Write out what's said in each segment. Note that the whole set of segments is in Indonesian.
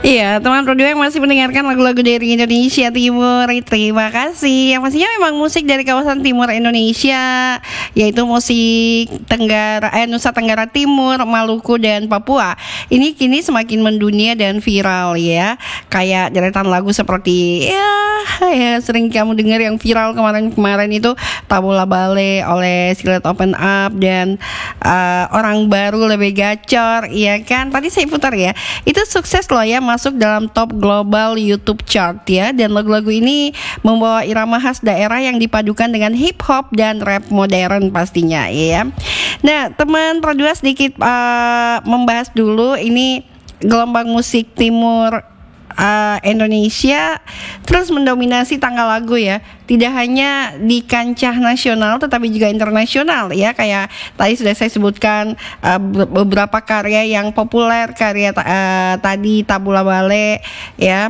Iya, teman berdua yang masih mendengarkan lagu-lagu dari Indonesia Timur, terima kasih. Yang pastinya memang musik dari kawasan timur Indonesia, yaitu musik Nusa Tenggara Timur, Maluku dan Papua. Ini kini semakin mendunia dan viral ya. Kayak deretan lagu seperti ya sering kamu dengar yang viral kemarin itu Tabula Bale oleh Skillet Open Up dan Orang Baru Lebih Gacor, ya kan? Tadi saya putar ya. Itu sukses loh ya, masuk dalam top global YouTube chart ya, dan lagu-lagu ini membawa irama khas daerah yang dipadukan dengan hip hop dan rap modern pastinya ya. Nah, teman Pro2 sedikit membahas dulu ini gelombang musik timur Indonesia terus mendominasi tanggal lagu ya, tidak hanya di kancah nasional tetapi juga internasional ya. Kayak tadi sudah saya sebutkan beberapa karya yang populer, karya tadi Tabula Bale ya.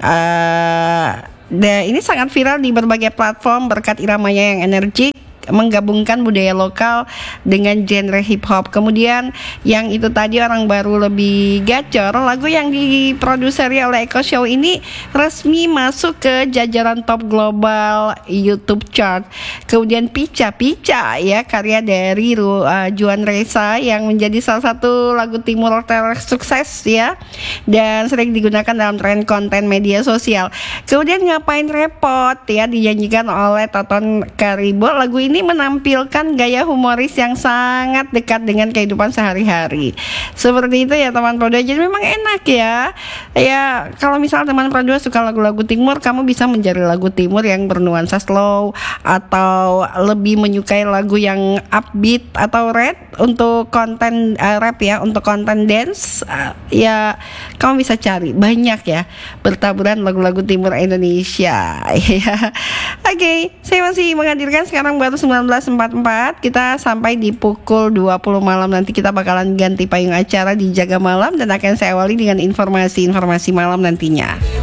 Dan ini sangat viral di berbagai platform berkat iramanya yang energik, menggabungkan budaya lokal dengan genre hip hop. Kemudian yang itu tadi Orang Baru Lebih Gacor, lagu yang diproduseri oleh Eko Show ini resmi masuk ke jajaran top global YouTube chart. Kemudian Pica Pica ya, karya dari Juan Reza yang menjadi salah satu lagu timur tersukses ya, dan sering digunakan dalam tren konten media sosial. Kemudian Ngapain Repot ya, dinyanyikan oleh Toton Karibo. Lagu ini menampilkan gaya humoris yang sangat dekat dengan kehidupan sehari-hari. Seperti itu ya teman Pro2. Jadi memang enak ya. Ya kalau misal teman Pro2 suka lagu-lagu timur, kamu bisa mencari lagu timur yang bernuansa slow atau lebih menyukai lagu yang upbeat atau rap untuk konten rap ya, untuk konten dance ya kamu bisa cari banyak ya, bertaburan lagu-lagu timur Indonesia ya. Oke, saya masih menghadirkan sekarang baru 19.44. Kita sampai di pukul 20 malam. Nanti kita bakalan ganti payung acara di Jaga Malam, dan akan saya awali dengan informasi-informasi malam nantinya.